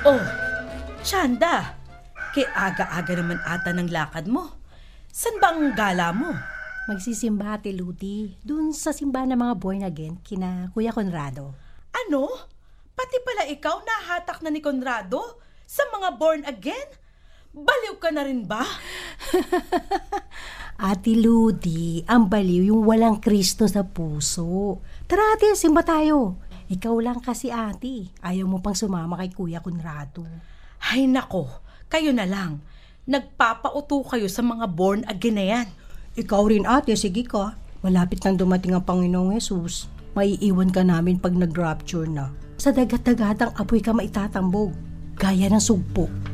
Oh, Chanda, kay aga-aga naman ata ng lakad mo. San ba ang gala mo? Magsisimba, Ate Ludi. Dun sa simbahan ng mga born again, kina Kuya Conrado. Ano? Pati pala ikaw nahatak na ni Conrado sa mga born again? Baliw ka na rin ba? Ate Ludi, ang baliw yung walang Kristo sa puso. Tara ate, simba tayo. Ikaw lang kasi ate. Ayaw mo pang sumama kay Kuya Conrado. Ay nako, kayo na lang. Nagpapauto kayo sa mga born again na yan. Ikaw rin ate, sige ka. Malapit nang dumating ang Panginoong Jesus. Maiiwan ka namin pag nag-rapture na. Sa dagat-dagatang apoy ka maitatambog, gaya ng sugpo.